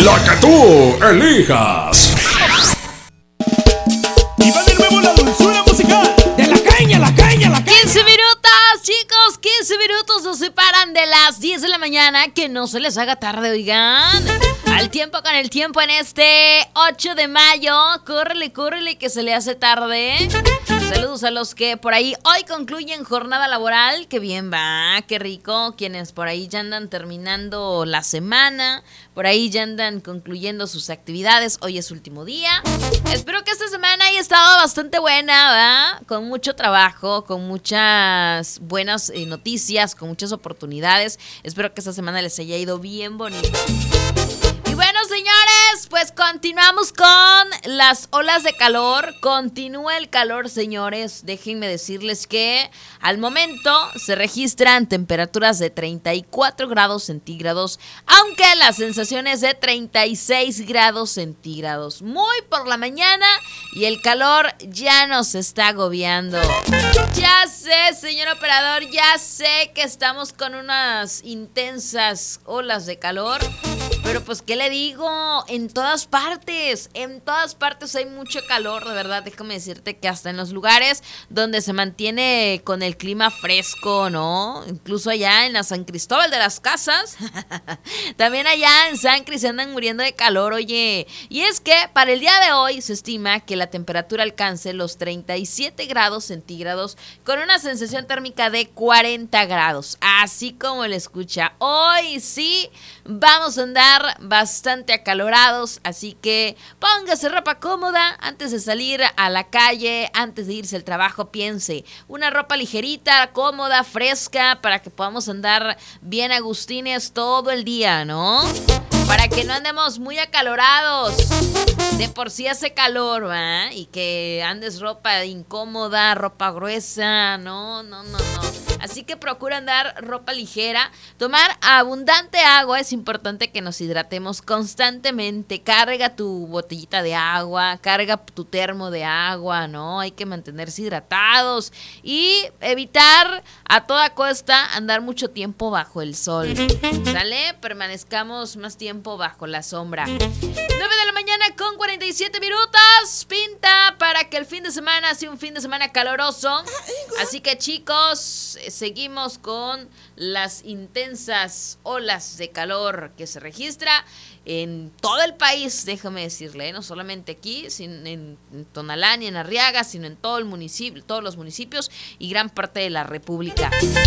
La que tú elijas. Y va de nuevo la dulzura musical de la caña, la caña, la caña. 15 minutos, chicos, 15 minutos nos separan de las 10 de la mañana. Que no se les haga tarde, oigan. Al tiempo con el tiempo en este 8 de mayo. Córrele, córrele, que se le hace tarde. Saludos a los que por ahí hoy concluyen jornada laboral. Qué bien va, qué rico. Quienes por ahí ya andan terminando la semana, por ahí ya andan concluyendo sus actividades. Hoy es su último día. Espero que esta semana haya estado bastante buena, ¿verdad? Con mucho trabajo, con muchas buenas noticias, con muchas oportunidades. Espero que esta semana les haya ido bien bonito. Y bueno, señores, pues continuamos con las olas de calor. Continúa el calor, señores. Déjenme decirles que al momento se registran temperaturas de 34 grados centígrados, aunque la sensación es de 36 grados centígrados. Muy por la mañana y el calor ya nos está agobiando. Ya sé, señor operador, ya sé que estamos con unas intensas olas de calor. Pero pues, ¿qué le digo? En todas partes hay mucho calor, de verdad. Déjame decirte que hasta en los lugares donde se mantiene con el clima fresco, ¿no? Incluso allá en la San Cristóbal de las Casas, también allá en San Cris se andan muriendo de calor, oye. Y es que para el día de hoy se estima que la temperatura alcance los 37 grados centígrados con una sensación térmica de 40 grados. Así como le escucha, hoy sí vamos a andar bastante acalorados, así que póngase ropa cómoda antes de salir a la calle, antes de irse al trabajo. Piense, una ropa ligerita, cómoda, fresca, para que podamos andar bien agustines todo el día, ¿no? Para que no andemos muy acalorados. De por sí hace calor, ¿va? Y que andes ropa incómoda, ropa gruesa, no. Así que procura andar ropa ligera, tomar abundante agua. Es importante que nos hidratemos constantemente. Carga tu botellita de agua, carga tu termo de agua, ¿no? Hay que mantenerse hidratados y evitar a toda costa andar mucho tiempo bajo el sol, ¿sale? Permanezcamos más tiempo bajo la sombra. 9 de la mañana con 47 minutos. Pinta para que el fin de semana sea un fin de semana caloroso. Así que, chicos, seguimos con las intensas olas de calor que se registra en todo el país, déjame decirle, no solamente aquí, en Tonalá ni en Arriaga, sino en todo el municipio, todos los municipios y gran parte de la República.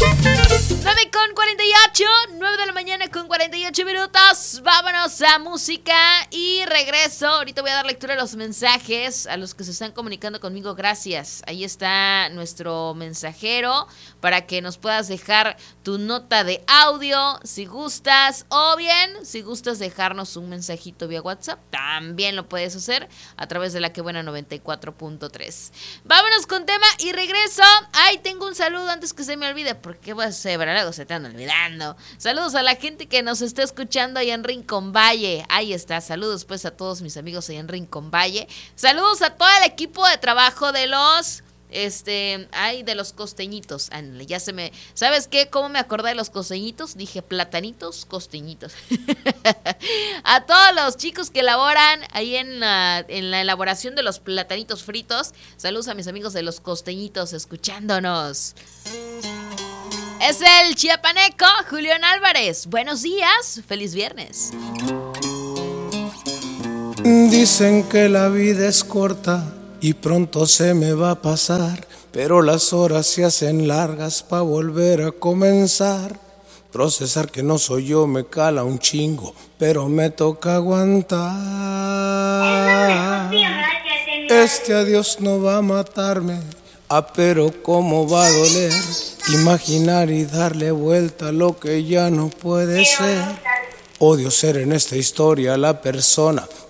9 de la mañana con 48 minutos. Vámonos a música y regreso. Ahorita voy a dar lectura a los mensajes a los que se están comunicando conmigo. Gracias. Ahí está nuestro mensajero para que nos puedas dejar tu nota de audio si gustas, o bien si gustas dejarnos un mensajito vía WhatsApp, también lo puedes hacer a través de la que buena 94.3. Vámonos con tema y regreso. Ay, tengo un saludo antes que se me olvide, porque va a ser, luego se te anda olvidando. Saludos a la gente que nos está escuchando allá en Rincón Valle. Ahí está, saludos pues a todos mis amigos allá en Rincón Valle. Saludos a todo el equipo de trabajo de los de los costeñitos. Ya se me... ¿Sabes qué? ¿Cómo me acordé de los costeñitos? Dije platanitos, costeñitos. A todos los chicos que laboran ahí en la elaboración de los platanitos fritos. Saludos a mis amigos de los costeñitos escuchándonos. Es el chiapaneco Julián Álvarez. Buenos días, feliz viernes. Dicen que la vida es corta y pronto se me va a pasar, pero las horas se hacen largas pa' volver a comenzar. Procesar que no soy yo me cala un chingo, pero me toca aguantar. Este adiós no va a matarme, pero cómo va a doler. Imaginar y darle vuelta a lo que ya no puede ser. Odio ser en esta historia la persona